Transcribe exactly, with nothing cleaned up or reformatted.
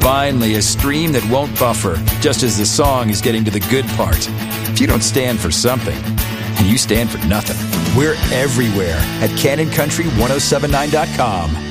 Finally, a stream that won't buffer, just as the song is getting to the good part. If you don't stand for something, you stand for nothing. We're everywhere at Cannon Country ten seventy-nine dot com.